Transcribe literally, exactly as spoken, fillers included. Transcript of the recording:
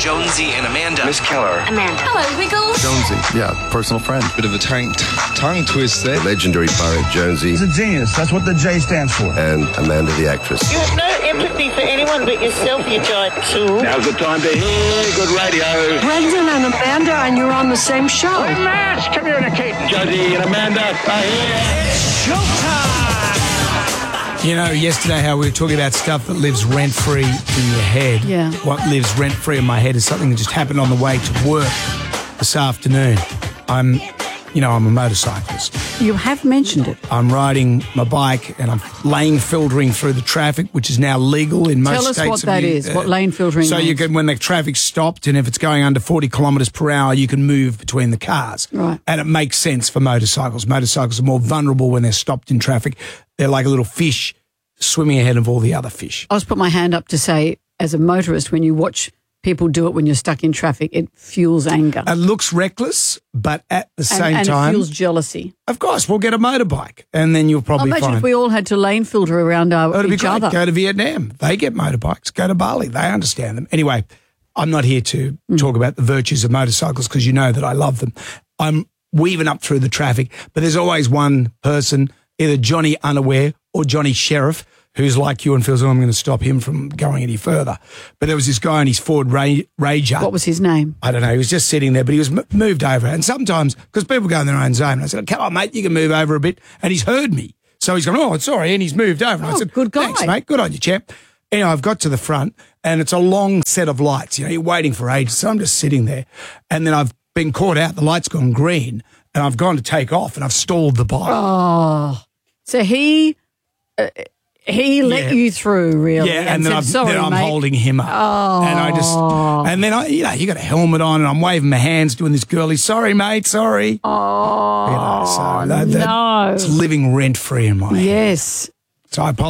Jonesy and Amanda. Miss Keller. Amanda. Hello, Wiggles. Jonesy, yeah, personal friend. Bit of a tongue, tongue twist there. Legendary pirate Jonesy. He's a genius. That's what the J stands for. And Amanda, the actress. You have no empathy for anyone but yourself, you giant tool. Now's the time to hear good radio. Brendan and Amanda, and you're on the same show. We're mass communicating. Jonesy and Amanda are here. Showtime! You know, yesterday how we were talking about stuff that lives rent-free in your head. Yeah. What lives rent-free in my head is something that just happened on the way to work this afternoon. I'm, you know, I'm a motorcyclist. You have mentioned it. I'm riding my bike and I'm lane filtering through the traffic, which is now legal in most Tell us states. what of that the- is, what lane filtering So means. you can, when the traffic's stopped and if it's going under forty kilometres per hour, you can move between the cars. Right. And it makes sense for motorcycles. Motorcycles are more vulnerable when they're stopped in traffic. They're like a little fish swimming ahead of all the other fish. I'll just put my hand up to say, as a motorist, when you watch people do it when you're stuck in traffic, it fuels anger. It looks reckless, but at the same and, and time, it fuels jealousy. of course, we'll get a motorbike and then you'll probably Imagine find. if we all had to lane filter around our, It'd be each great. other. Go to Vietnam. They get motorbikes. Go to Bali. They understand them. Anyway, I'm not here to Mm. talk about the virtues of motorcycles because you know that I love them. I'm weaving up through the traffic, but there's always one person, either Johnny Unaware or Johnny Sheriff, who's like you and feels, oh, I'm going to stop him from going any further. But there was this guy on his Ford Ra- Ranger. What was his name? I don't know. He was just sitting there, but he was m- moved over. And sometimes, because people go in their own zone, and I said, come on, mate, you can move over a bit. And he's heard me. So he's gone, oh, sorry. And he's moved over. And I Oh, said, good guy. thanks, mate. Good on you, champ. Anyway, I've got to the front, and it's a long set of lights. You know, you're waiting for ages. So I'm just sitting there. And then I've been caught out. The light's gone green, and I've gone to take off, and I've stalled the bike. Oh, so he uh, he let Yeah. you through, really? Yeah, and, then, said, I've, Sorry, then I'm mate. holding him up. Oh. And I just, and then I, you know, you got a helmet on and I'm waving my hands doing this girly, sorry, mate, sorry. Oh, You know, so that, that, no. it's living rent free in my head. Yes. So I apologize.